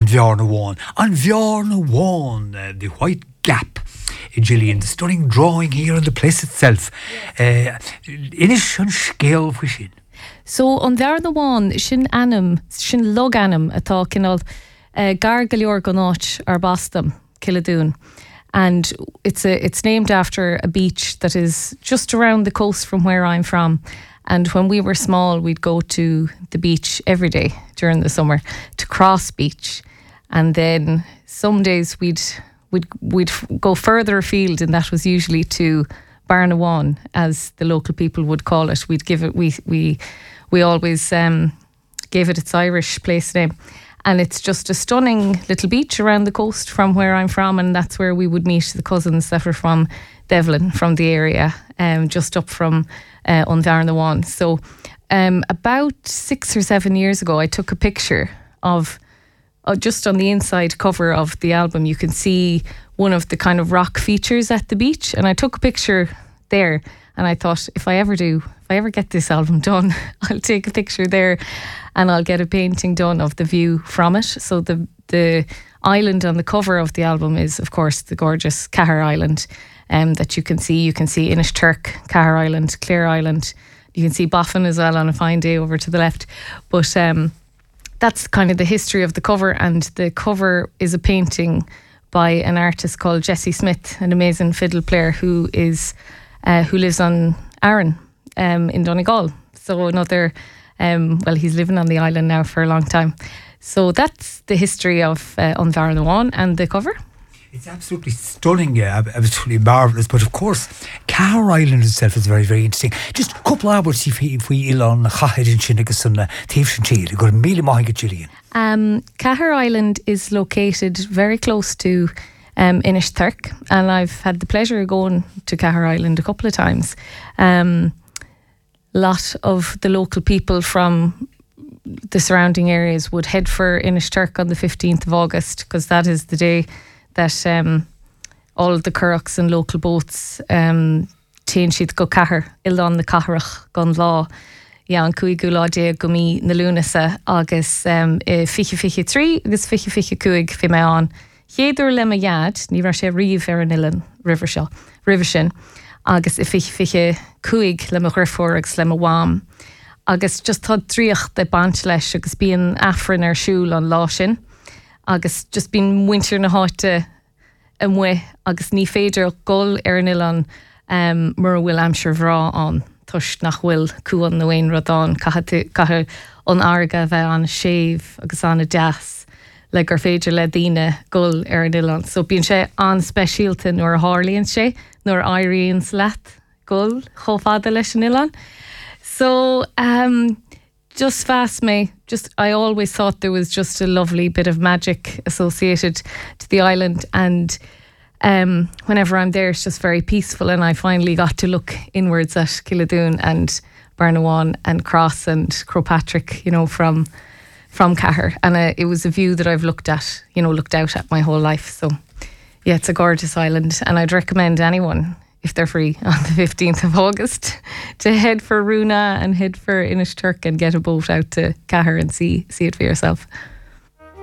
Bhearna One. On Bhearna One, the White Gap. Gillian, the stunning drawing here on the place itself. Inish an scale whishin. So on Bhearna One, sin anam, sin log anam atá kinál gar galeor gonach ar Boston, Killadoon. And it's named after a beach that is just around the coast from where I'm from. And when we were small, we'd go to the beach every day during the summer to Cross Beach. And then some days we'd go further afield, and that was usually to Barnawan, as the local people would call it. We'd give it, we always gave it its Irish place name. And it's just a stunning little beach around the coast from where I'm from, and that's where we would meet the cousins that were from Devlin, from the area, just up from Unvarnawan. So about 6 or 7 years ago, I took a picture of just on the inside cover of the album, you can see one of the kind of rock features at the beach, and I took a picture there, and I thought, if I ever get this album done, I'll take a picture there and I'll get a painting done of the view from it. So the island on the cover of the album is, of course, the gorgeous Cahir Island that you can see. You can see Inishturk, Cahir Island, Clare Island. You can see Boffin as well on a fine day over to the left. But that's kind of the history of the cover, and the cover is a painting by an artist called Jesse Smith, an amazing fiddle player who lives on Arran in Donegal. So another, he's living on the island now for a long time. So that's the history of Unvarnawan and the cover. It's absolutely stunning, absolutely marvellous. But of course, Cahir Island itself is very, very interesting. Just a couple of hours if we on Chahid and Shinnigus and Taif and Chile. Got a meal of Gillian. Cahir Island is located very close to Inishturk, and I've had the pleasure of going to Cahir Island a couple of times. Lot of the local people from the surrounding areas would head for Inishturk on the 15th of August, because that is the day that all of the currachs and local boats taon siad go Cahir, Ildan na Cathrach gan lá, an cúig lá dé go mí na lúnasa agus fiche 3 agus fiche cúig fi me an. Chéidir le a iad, ní ra sé riomh ar an Ilan river sin, agus fiche cúig le a ghriffór agus le a wam. Agus just had tríoch de bant leis agus bíon affrin ar siúl an lá sin. Agus just bín winter na háite an mwe, agus ní féidir gol ar an Ilan mar bhfuil amsir bhrá an. Tush nach bhfuil cúan na bhain rodán cathe an arga bheith an séh agus an a deas le gur féidir le daoine gol ar an Ilan. So bíon sé an speisialta nuair hálíonn sé, nuair airíonn leat gol chomhfada leis an Ilan. So just fast me, I always thought there was just a lovely bit of magic associated to the island, and whenever I'm there it's just very peaceful, and I finally got to look inwards at Killadoon and Barnawan and Cross and Crowpatrick, from Cahir, and it was a view that I've looked out at my whole life. So yeah, it's a gorgeous island, and I'd recommend anyone, if they're free on the 15th of August, to head for Runa and head for Inishturk and get a boat out to Cahir and see it for yourself.